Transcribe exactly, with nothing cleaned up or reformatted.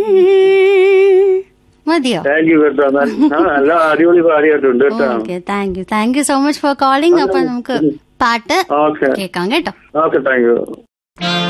മതിയോ? Thank you കേട്ടോ. നല്ല അടിപൊളി പാടിയിട്ടുണ്ട് കേട്ടോ. Okay, thank you thank you so much for calling. അപ്പൊ നമുക്ക് പാട്ട് കേൾക്കാം കേട്ടോ. Okay, thank you.